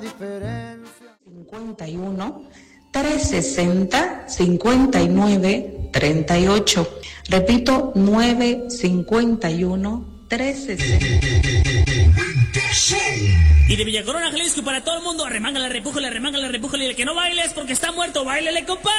51 360 59 38. Repito, 951 360. Y de Villa Corona, Jalisco, para todo el mundo, arremángale, repújale, y el que no baile es porque está muerto, báilele, compa.